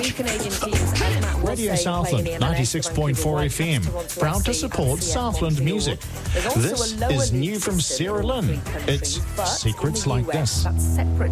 Canadian teams, as Matt was Radio saying, Southland, playing in the MLS 96.4 FM, proud to support Southland music. This is new from Sarah Lynn. It's Secrets Like This. That's separate